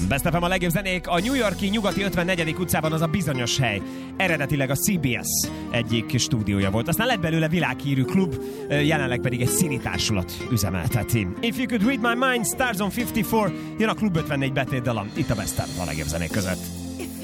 Best FM a legjobb zenék. A New York-i nyugati 54. utcában az a bizonyos hely. Eredetileg a CBS egyik stúdiója volt. Aztán lett belőle világhírű klub, jelenleg pedig egy színi társulat üzemelteti. If You Could Read My Mind, Stars on 54, jön a Klub 54 betétdala. Itt a Best FM a legjobb zenék között.